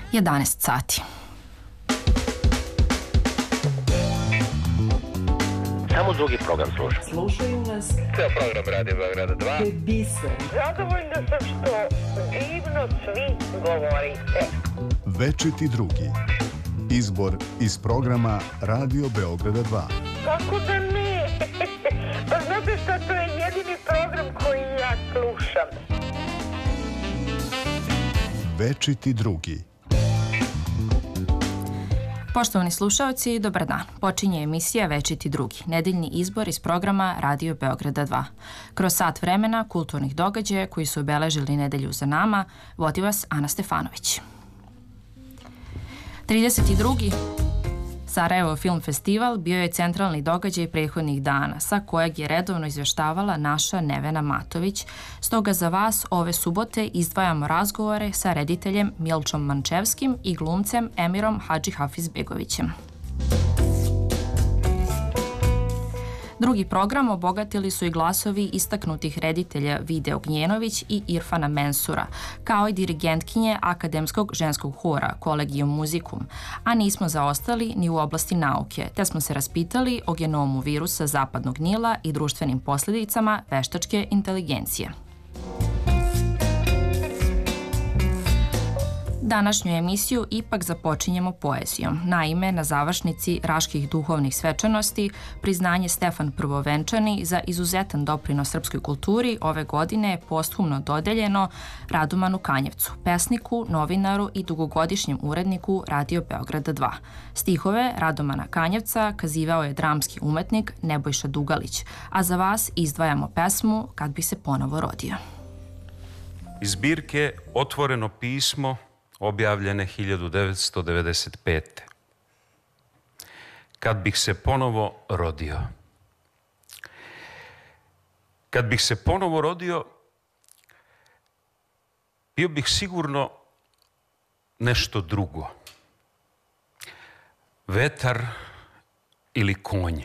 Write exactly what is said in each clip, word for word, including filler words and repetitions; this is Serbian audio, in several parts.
jedanaest sati. Samo drugi program slušam. Slušaju nas. Ceo program radi Beograda dva. To je biser. Zadovoljna sam što divno svi govorite. Večiti drugi. Izbor iz programa Radio Beograda dva. Kako da ne? Pa znate šta, to je jedini program koji ja slušam. Večiti drugi. Poštovani slušaoci, dobar dan. Počinje emisija Večiti drugi, nedeljni izbor iz programa Radio Beograda dva. Kroz sat vremena kulturnih događaja koji su obeležili nedelju za nama, vodi vas Ana Stefanović. trideset drugi Sarajevo Film Festival bio je centralni događaj prethodnih dana, sa kojeg je redovno izvještavala naša Nevena Matović. Stoga za vas ove subote izdvajamo razgovore sa rediteljem Milčom Mančevskim i glumcem Emirom Hadžihafizbegovićem. Drugi program obogatili su i glasovi istaknutih reditelja Vide Ognjenović i Irfana Mensura, kao i dirigentkinje Akademskog ženskog hora Collegium Musicum, a nismo zaostali ni u oblasti nauke, te smo se raspitali o genomu virusa Zapadnog Nila i društvenim posljedicama veštačke inteligencije. Današnju emisiju ipak započinjemo poezijom. Naime, na završnici Raških duhovnih svečanosti priznanje Stefan Prvovenčani za izuzetan doprinos srpskoj kulturi ove godine je posthumno dodeljeno Radomanu Kanjevcu, pesniku, novinaru i dugogodišnjem uredniku Radio Beograda dva. Stihove Radomana Kanjevca kazivao je dramski umetnik Nebojša Dugalić, a za vas izdvajamo pesmu Kad bi se ponovo rodio. Iz zbirke Otvoreno pismo, objavljene hiljadu devetsto devedeset pete. Kad bih se ponovo rodio. Kad bih se ponovo rodio, bio bih sigurno nešto drugo. Vetar ili konj.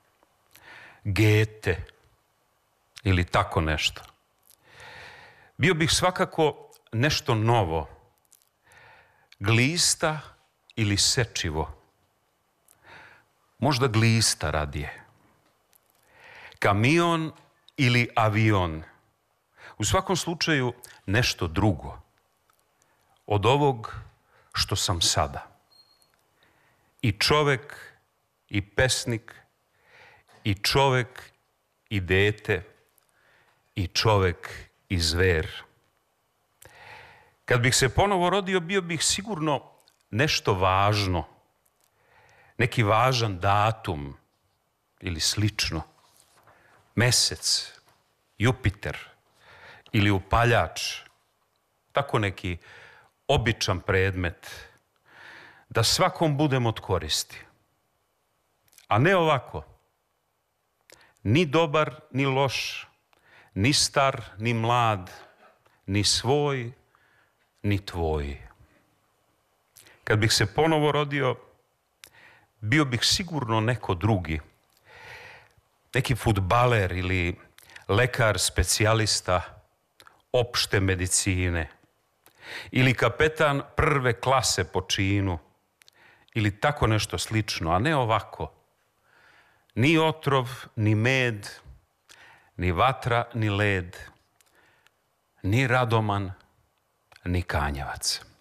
Gete ili tako nešto. Bio bih svakako nešto novo. Glista ili sečivo. Možda glista radije. Kamion ili avion. U svakom slučaju nešto drugo. Od ovog što sam sada. I čovek, i pesnik, i čovek, i dete, i čovek, i zver. Kad bih se ponovo rodio, bio bih sigurno nešto važno, neki važan datum ili slično. Mesec, Jupiter ili upaljač, tako neki običan predmet, da svakom budem od koristi. A ne ovako, ni dobar, ni loš, ni star, ni mlad, ni svoj, ni tvoj. Kad bih se ponovo rodio, bio bih sigurno neko drugi. Neki fudbaler ili lekar specijalista opšte medicine. Ili kapetan prve klase po činu. Ili tako nešto slično, a ne ovako. Ni otrov, ni med, ni vatra, ni led, ni Radoman, ni Kanjevac.